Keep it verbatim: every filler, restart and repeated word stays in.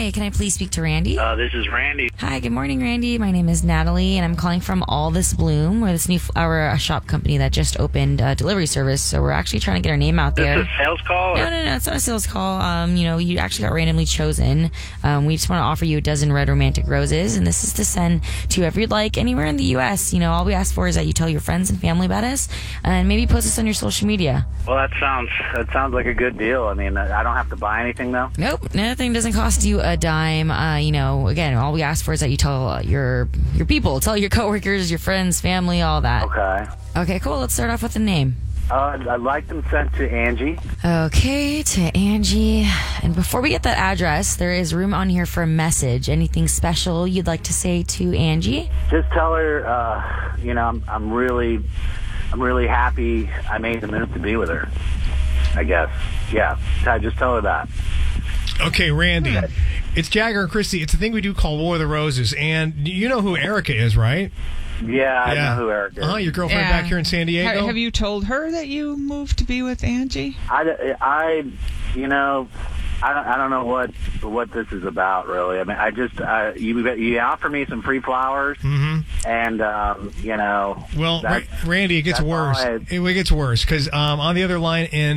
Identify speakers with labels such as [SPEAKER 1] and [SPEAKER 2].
[SPEAKER 1] Hi, can I please speak to Randy?
[SPEAKER 2] Uh, this is Randy.
[SPEAKER 1] Hi, good morning, Randy. My name is Natalie, and I'm calling from All This Bloom. We're this new flower uh, shop company that just opened a delivery service, so we're actually trying to get our name out
[SPEAKER 2] This
[SPEAKER 1] there.
[SPEAKER 2] is a sales call?
[SPEAKER 1] No,
[SPEAKER 2] Or?
[SPEAKER 1] no, no, it's not a sales call. Um, you know, you actually got randomly chosen. Um, we just want to offer you a dozen red romantic roses, and this is to send to whoever you'd like anywhere in the U S. You know, all we ask for is that you tell your friends and family about us, and maybe post us on your social media.
[SPEAKER 2] Well, that sounds that sounds like a good deal. I mean, I don't have to buy anything, though?
[SPEAKER 1] Nope, nothing doesn't cost you a dime. Uh, you know, again, all we ask for is that you tell uh, your your people, tell your coworkers, your friends, family, all that.
[SPEAKER 2] Okay.
[SPEAKER 1] Okay, cool. Let's start off with the name.
[SPEAKER 2] Uh, I'd like them sent to Angie.
[SPEAKER 1] Okay, to Angie. And before we get that address, there is room on here for a message. Anything special you'd like to say to Angie?
[SPEAKER 2] Just tell her, uh, you know, I'm, I'm really, I'm really happy I made the move to be with her. I guess. Yeah. Just tell her that.
[SPEAKER 3] Okay, Randy. It's Jagger and Christy. It's a thing we do called War of the Roses, and you know who Erica is, right?
[SPEAKER 2] Yeah, I
[SPEAKER 3] Yeah.
[SPEAKER 2] know who Eric is.
[SPEAKER 3] Uh-huh, your girlfriend
[SPEAKER 4] Yeah.
[SPEAKER 3] back here in San Diego?
[SPEAKER 4] Ha- Have you told her that you moved to be with Angie?
[SPEAKER 2] I, I, you know, I don't, I don't know what what this is about, really. I mean, I just, uh, you you offer me some free flowers,
[SPEAKER 3] Mm-hmm.
[SPEAKER 2] and, um, you know.
[SPEAKER 3] Well, Ra-
[SPEAKER 2] that's-
[SPEAKER 3] Randy, it gets
[SPEAKER 2] that's all
[SPEAKER 3] worse.
[SPEAKER 2] I-
[SPEAKER 3] It, it gets worse, because um, on the other line in